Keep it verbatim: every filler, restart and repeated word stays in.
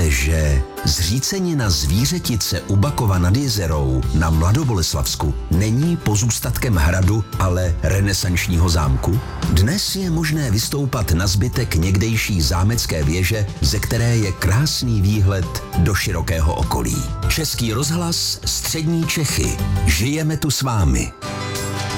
Víte, že zřícenina Zvířetice u Bakova nad Jizerou na Mladoboleslavsku není pozůstatkem hradu, ale renesančního zámku? Dnes je možné vystoupat na zbytek někdejší zámecké věže, ze které je krásný výhled do širokého okolí. Český rozhlas, Střední Čechy. Žijeme tu s vámi.